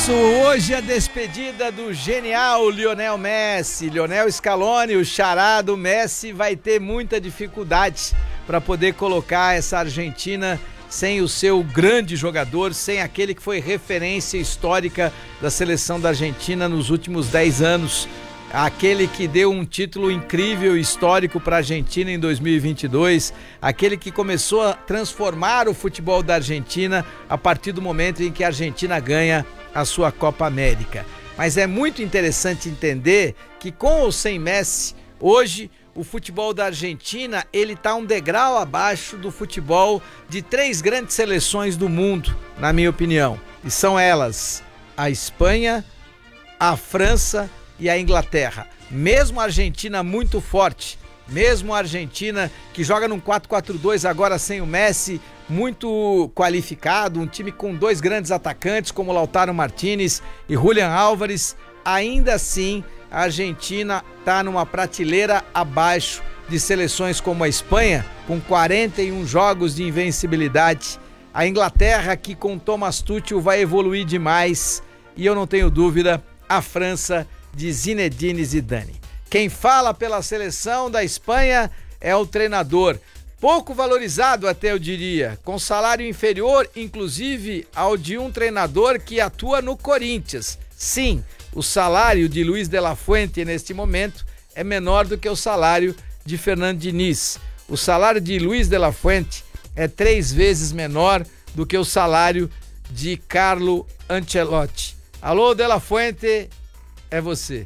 isso, hoje a despedida do genial Lionel Messi. Lionel Scaloni, o xará do Messi, vai ter muita dificuldade para poder colocar essa Argentina sem o seu grande jogador, sem aquele que foi referência histórica da seleção da Argentina nos últimos 10 anos, aquele que deu um título incrível, histórico para a Argentina em 2022, aquele que começou a transformar o futebol da Argentina a partir do momento em que a Argentina ganha a sua Copa América. Mas é muito interessante entender que com ou sem Messi, hoje o futebol da Argentina ele está um degrau abaixo do futebol de 3 grandes seleções do mundo, na minha opinião. E são elas a Espanha, a França e a Inglaterra. Mesmo a Argentina muito forte, mesmo a Argentina que joga num 4-4-2 agora sem o Messi, muito qualificado, um time com 2 grandes atacantes como Lautaro Martínez e Julián Álvares, ainda assim a Argentina está numa prateleira abaixo de seleções como a Espanha, com 41 jogos de invencibilidade, a Inglaterra que com Thomas Tuchel vai evoluir demais e eu não tenho dúvida, a França de Zinedine Zidane. Quem fala pela seleção da Espanha é o treinador, pouco valorizado até eu diria, com salário inferior inclusive ao de um treinador que atua no Corinthians. Sim, o salário de Luis de la Fuente neste momento é menor do que o salário de Fernando Diniz. O salário de Luis de la Fuente é 3 vezes menor do que o salário de Carlo Ancelotti. Alô, de la Fuente, é você.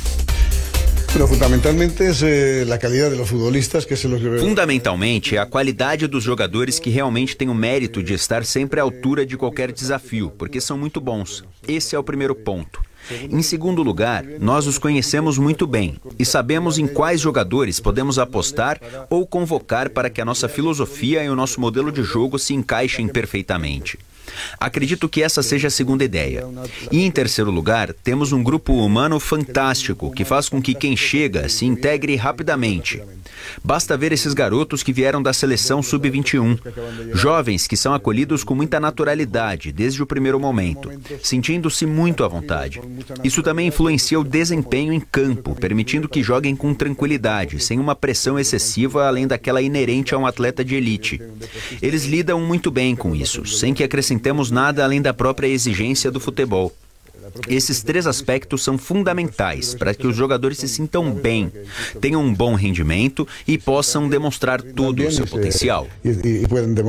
Fundamentalmente é a qualidade dos jogadores que realmente têm o mérito de estar sempre à altura de qualquer desafio, porque são muito bons. Esse é o primeiro ponto. Em segundo lugar, nós os conhecemos muito bem e sabemos em quais jogadores podemos apostar ou convocar para que a nossa filosofia e o nosso modelo de jogo se encaixem perfeitamente. Acredito que essa seja a segunda ideia. E em terceiro lugar, temos um grupo humano fantástico que faz com que quem chega se integre rapidamente. Basta ver esses garotos que vieram da seleção sub-21, jovens que são acolhidos com muita naturalidade desde o primeiro momento, sentindo-se muito à vontade. Isso também influencia o desempenho em campo, permitindo que joguem com tranquilidade, sem uma pressão excessiva além daquela inerente a um atleta de elite. Eles lidam muito bem com isso, sem que acrescentemos nada além da própria exigência do futebol. Esses 3 aspectos são fundamentais para que os jogadores se sintam bem, tenham um bom rendimento e possam demonstrar todo o seu potencial. E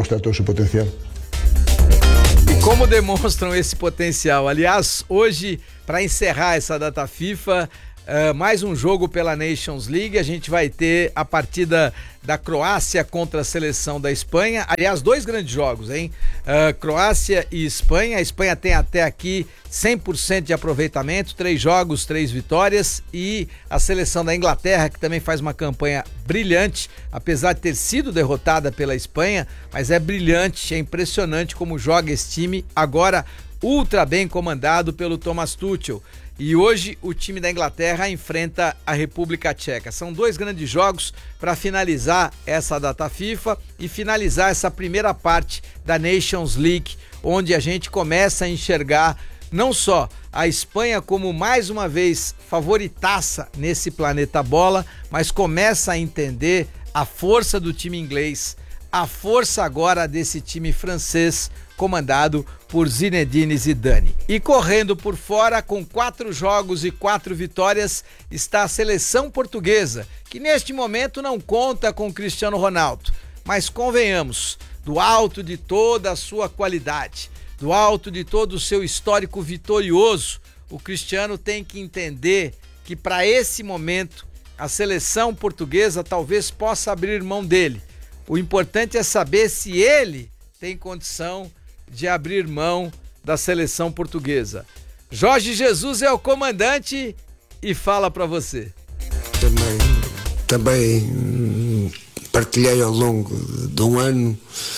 como demonstram esse potencial? Aliás, hoje, para encerrar essa data FIFA, mais um jogo pela Nations League, a gente vai ter a partida da Croácia contra a seleção da Espanha, aliás 2 grandes jogos, hein? Croácia e Espanha, a Espanha tem até aqui 100% de aproveitamento, 3 jogos, 3 vitórias, e a seleção da Inglaterra, que também faz uma campanha brilhante, apesar de ter sido derrotada pela Espanha, mas é brilhante, é impressionante como joga esse time, agora ultra bem comandado pelo Thomas Tuchel. E hoje o time da Inglaterra enfrenta a República Tcheca. São 2 grandes jogos para finalizar essa data FIFA e finalizar essa primeira parte da Nations League, onde a gente começa a enxergar não só a Espanha como mais uma vez favoritaça nesse planeta bola, mas começa a entender a força do time inglês, a força agora desse time francês comandado por Zinedine Zidane. E correndo por fora, com 4 jogos e 4 vitórias, está a seleção portuguesa, que neste momento não conta com Cristiano Ronaldo. Mas convenhamos, do alto de toda a sua qualidade, do alto de todo o seu histórico vitorioso, o Cristiano tem que entender que para esse momento a seleção portuguesa talvez possa abrir mão dele. O importante é saber se ele tem condição de abrir mão da seleção portuguesa. Jorge Jesus é o comandante e fala para você. Também partilhei ao longo de um ano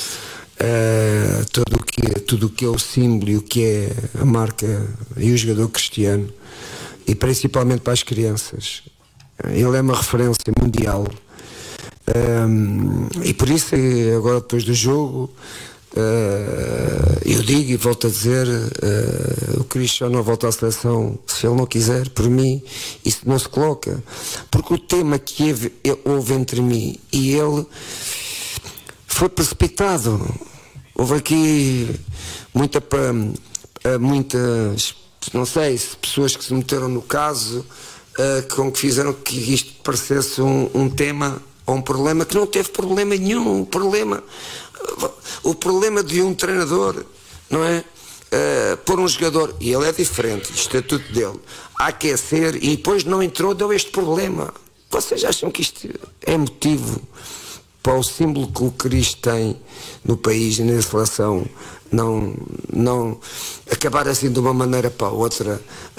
tudo o que é o símbolo e o que é a marca e o jogador Cristiano, e principalmente para as crianças. Ele é uma referência mundial. E por isso, agora depois do jogo, Eu digo e volto a dizer, o Cristiano não volta à seleção se ele não quiser. Por mim isso não se coloca, porque o tema que houve entre mim e ele foi precipitado. Houve aqui muitas, não sei, pessoas que se meteram no caso, que fizeram que isto parecesse um tema ou um problema que não teve problema nenhum. O problema de um treinador, não é? Por um jogador, e ele é diferente, o estatuto dele, a aquecer, e depois não entrou, deu este problema. Vocês acham que isto é motivo para o símbolo que o Cristo tem no país e na seleção não acabar assim de uma maneira para a outra,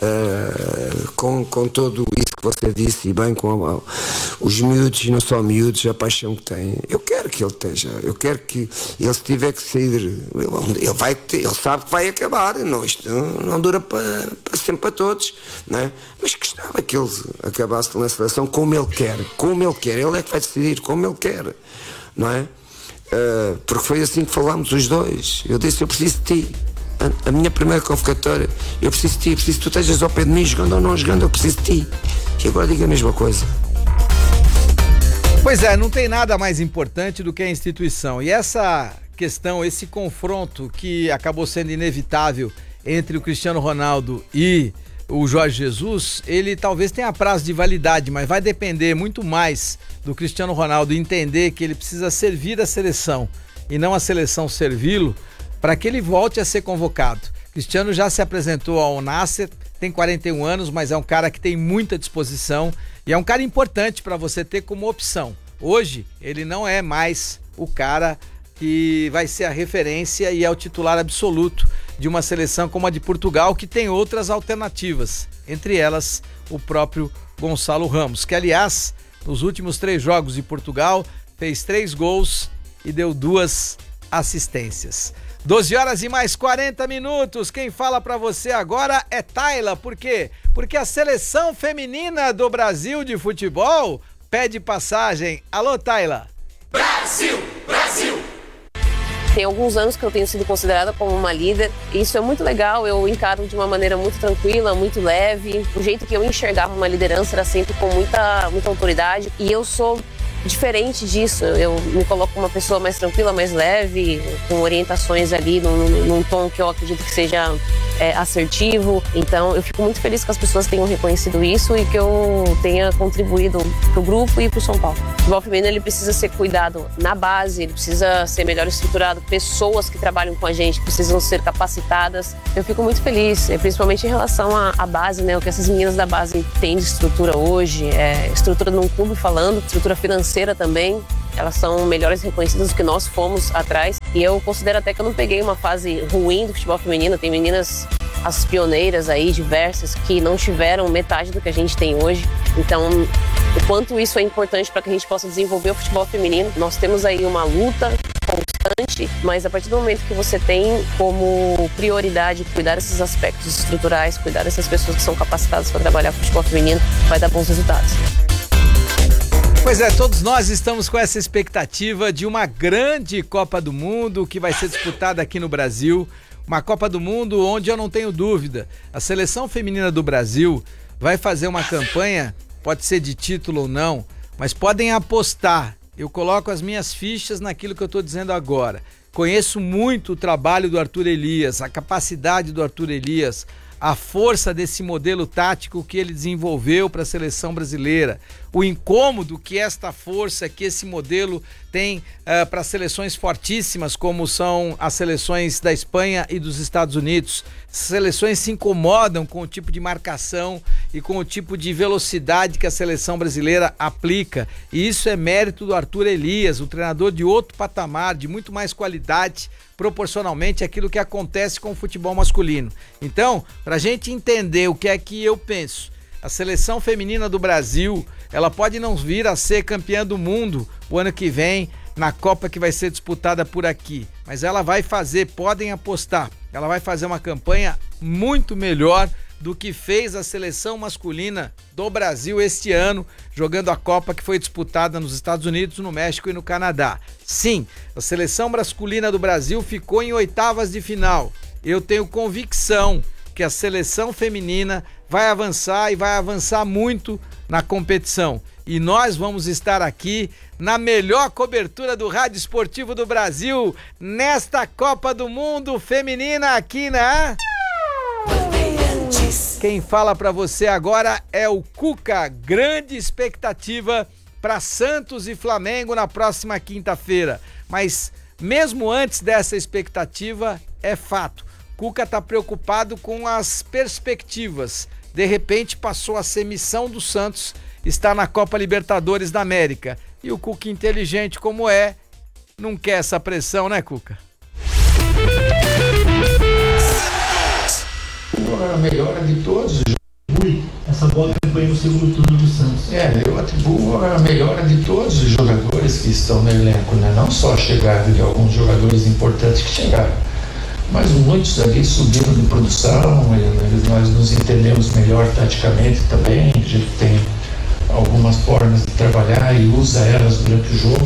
com tudo isso que você disse, e bem com os miúdos e não só miúdos, a paixão que têm? Eu quero que ele esteja, eu quero que ele, se tiver que sair, ele sabe que vai acabar, isto não dura para sempre para todos, não é? Mas gostava que ele acabasse na seleção como ele quer, ele é que vai decidir como ele quer, não é? Porque foi assim que falámos os dois. Eu disse: eu preciso de ti. A minha primeira convocatória, eu preciso de ti, preciso que tu estejas ao pé de mim, jogando ou não jogando, eu preciso de ti. E agora diga a mesma coisa. Pois é, não tem nada mais importante do que a instituição. E essa questão, esse confronto que acabou sendo inevitável entre o Cristiano Ronaldo e o Jorge Jesus, ele talvez tenha prazo de validade, mas vai depender muito mais do Cristiano Ronaldo entender que ele precisa servir a seleção e não a seleção servi-lo, para que ele volte a ser convocado. Cristiano já se apresentou ao Nasser, tem 41 anos, mas é um cara que tem muita disposição e é um cara importante para você ter como opção. Hoje, ele não é mais o cara que vai ser a referência e é o titular absoluto de uma seleção como a de Portugal, que tem outras alternativas, entre elas o próprio Gonçalo Ramos, que aliás, nos últimos 3 jogos de Portugal, fez 3 gols e deu 2 assistências. 12 horas e mais 40 minutos, quem fala pra você agora é Tayla. Por quê? Porque a seleção feminina do Brasil de futebol pede passagem. Alô, Tayla. Brasil, Brasil! Tem alguns anos que eu tenho sido considerada como uma líder, e isso é muito legal, eu encaro de uma maneira muito tranquila, muito leve. O jeito que eu enxergava uma liderança era sempre com muita autoridade, e eu sou diferente disso. Eu me coloco como uma pessoa mais tranquila, mais leve, com orientações ali num tom que eu acredito que seja assertivo. Então eu fico muito feliz que as pessoas tenham reconhecido isso e que eu tenha contribuído pro grupo e pro São Paulo. O futebol feminino, ele precisa ser cuidado na base, ele precisa ser melhor estruturado, pessoas que trabalham com a gente precisam ser capacitadas. Eu fico muito feliz, principalmente em relação à base, né? O que essas meninas da base têm de estrutura hoje, estrutura num clube falando, estrutura financeira também. Elas são melhores reconhecidas do que nós fomos atrás. E eu considero até que eu não peguei uma fase ruim do futebol feminino. Tem meninas, as pioneiras aí, diversas, que não tiveram metade do que a gente tem hoje. Então, o quanto isso é importante para que a gente possa desenvolver o futebol feminino. Nós temos aí uma luta constante, mas a partir do momento que você tem como prioridade cuidar desses aspectos estruturais, cuidar dessas pessoas que são capacitadas para trabalhar com o futebol feminino, vai dar bons resultados. Pois é, todos nós estamos com essa expectativa de uma grande Copa do Mundo que vai ser disputada aqui no Brasil. Uma Copa do Mundo onde eu não tenho dúvida, a seleção feminina do Brasil vai fazer uma campanha, pode ser de título ou não, mas podem apostar. Eu coloco as minhas fichas naquilo que eu estou dizendo agora. Conheço muito o trabalho do Arthur Elias, a capacidade do Arthur Elias, a força desse modelo tático que ele desenvolveu para a seleção brasileira, o incômodo que esta força, que esse modelo tem para seleções fortíssimas como são as seleções da Espanha e dos Estados Unidos. Seleções se incomodam com o tipo de marcação e com o tipo de velocidade que a seleção brasileira aplica, e isso é mérito do Arthur Elias, o treinador de outro patamar, de muito mais qualidade proporcionalmente àquilo que acontece com o futebol masculino. Então, para a gente entender o que é que eu penso, a seleção feminina do Brasil, ela pode não vir a ser campeã do mundo o ano que vem na Copa que vai ser disputada por aqui, mas ela vai fazer, podem apostar, ela vai fazer uma campanha muito melhor do que fez a seleção masculina do Brasil este ano, jogando a Copa que foi disputada nos Estados Unidos, no México e no Canadá. Sim, a seleção masculina do Brasil ficou em oitavas de final. Eu tenho convicção que a seleção feminina vai avançar e vai avançar muito na competição. E nós vamos estar aqui na melhor cobertura do Rádio Esportivo do Brasil nesta Copa do Mundo Feminina aqui na... Quem fala pra você agora é o Cuca. Grande expectativa para Santos e Flamengo na próxima quinta-feira. Mas mesmo antes dessa expectativa, é fato. Cuca tá preocupado com as perspectivas. De repente passou a ser missão do Santos, está na Copa Libertadores da América. E o Cuca, inteligente como é, não quer essa pressão, né, Cuca? A melhora de todos. Essa bola que foi no segundo turno do Santos. Eu atribuo a melhora de todos os jogadores que estão no elenco, né? Não só a chegada de alguns jogadores importantes que chegaram, mas muitos ali subiram de produção. Nós nos entendemos melhor taticamente também. A gente tem algumas formas de trabalhar e usa elas durante o jogo.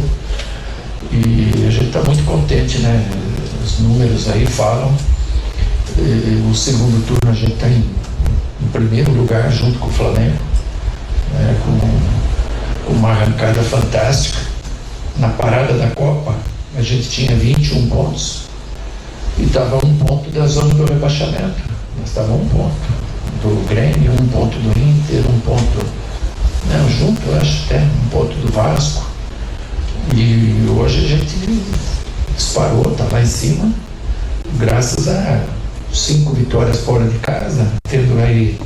E a gente está muito contente, né? Os números aí falam. O segundo turno a gente está em primeiro lugar junto com o Flamengo, né, com uma arrancada fantástica. Na parada da Copa a gente tinha 21 pontos e estava 1 ponto da zona do rebaixamento. Nós estávamos 1 ponto do Grêmio, 1 ponto do Inter, 1 ponto, não, junto eu acho até 1 ponto do Vasco. E hoje a gente disparou, está lá em cima, graças a 5 vitórias fora de casa, tendo aí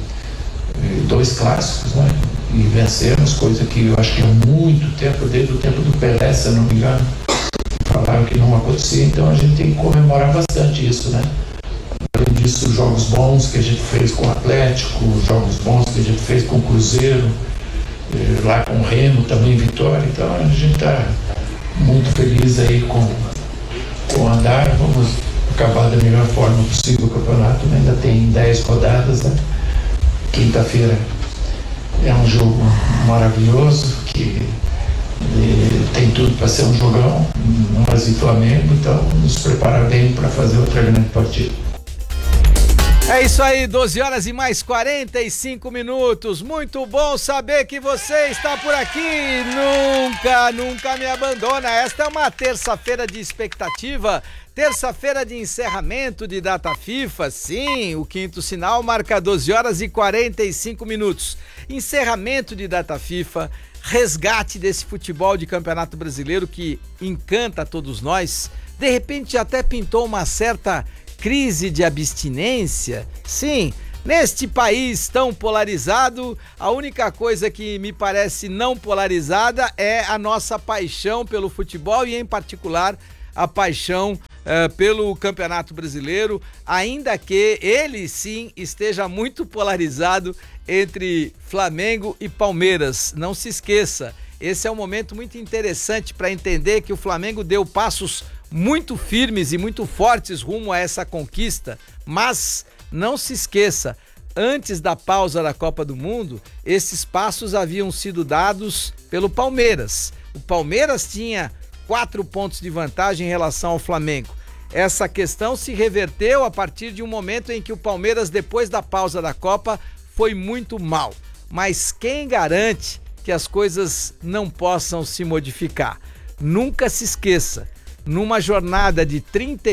2 clássicos, né? E vencemos, coisa que eu acho que há muito tempo, desde o tempo do Pelé, se eu não me engano, falaram que não acontecia. Então a gente tem que comemorar bastante isso, né? Além disso, jogos bons que a gente fez com o Atlético, jogos bons que a gente fez com o Cruzeiro, lá com o Remo também, vitória. Então a gente está muito feliz aí com o andar. Vamos acabar da melhor forma possível o campeonato, né? Ainda tem 10 rodadas, né? Quinta-feira é um jogo maravilhoso que tem tudo para ser um jogão, nós e Flamengo, então nos preparar bem para fazer outra grande partida. É isso aí, 12 horas e mais 45 minutos. Muito bom saber que você está por aqui. Nunca me abandona. Esta é uma terça-feira de expectativa. Terça-feira de encerramento de data FIFA, sim, o quinto sinal marca 12 horas e 45 minutos. Encerramento de data FIFA, resgate desse futebol de Campeonato Brasileiro que encanta a todos nós. De repente até pintou uma certa crise de abstinência. Sim, neste país tão polarizado, a única coisa que me parece não polarizada é a nossa paixão pelo futebol e, em particular, a paixão pelo Campeonato Brasileiro, ainda que ele sim esteja muito polarizado entre Flamengo e Palmeiras. Não se esqueça, esse é um momento muito interessante para entender que o Flamengo deu passos muito firmes e muito fortes rumo a essa conquista, mas não se esqueça, antes da pausa da Copa do Mundo, esses passos haviam sido dados pelo Palmeiras. O Palmeiras tinha 4 pontos de vantagem em relação ao Flamengo. Essa questão se reverteu a partir de um momento em que o Palmeiras, depois da pausa da Copa, foi muito mal. Mas quem garante que as coisas não possam se modificar? Nunca se esqueça, numa jornada de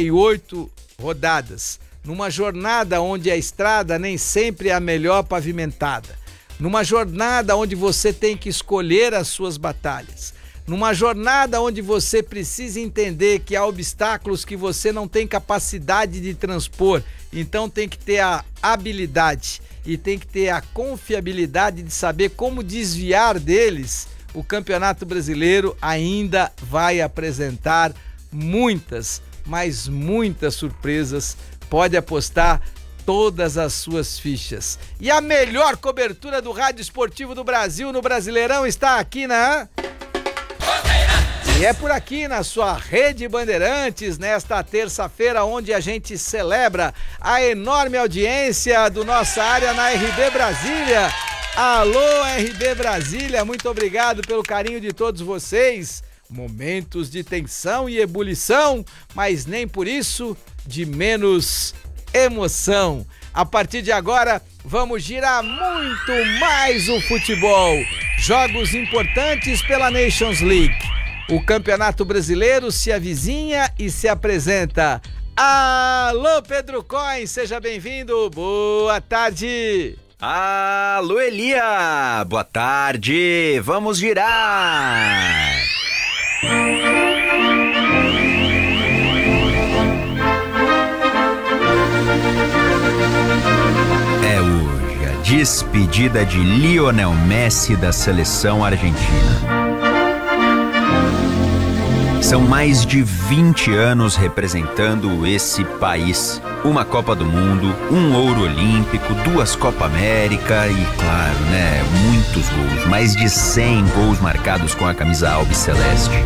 38 rodadas, numa jornada onde a estrada nem sempre é a melhor pavimentada, numa jornada onde você tem que escolher as suas batalhas, numa jornada onde você precisa entender que há obstáculos que você não tem capacidade de transpor, então tem que ter a habilidade e tem que ter a confiabilidade de saber como desviar deles. O Campeonato Brasileiro ainda vai apresentar muitas, mas muitas surpresas. Pode apostar todas as suas fichas. E a melhor cobertura do Rádio Esportivo do Brasil no Brasileirão está aqui na... E é por aqui na sua Rede Bandeirantes, nesta terça-feira, onde a gente celebra a enorme audiência do nossa área na RB Brasília. Alô, RB Brasília, muito obrigado pelo carinho de todos vocês. Momentos de tensão e ebulição, mas nem por isso de menos emoção. A partir de agora, vamos girar muito mais o futebol. Jogos importantes pela Nations League. O Campeonato Brasileiro se avizinha e se apresenta. Alô, Pedro Cohen, seja bem-vindo. Boa tarde. Alô, Elia. Boa tarde. Vamos girar. É hoje a despedida de Lionel Messi da seleção argentina. São mais de 20 anos representando esse país. Uma Copa do Mundo, um ouro olímpico, 2 Copa América e, claro, muitos gols. Mais de 100 gols marcados com a camisa albiceleste.